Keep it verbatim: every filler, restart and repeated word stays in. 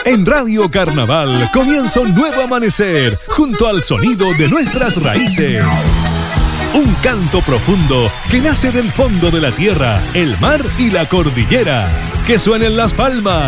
En Radio Carnaval comienza un nuevo amanecer junto al sonido de nuestras raíces. Un canto profundo que nace del fondo de la tierra, el mar y la cordillera. Que suenen las palmas,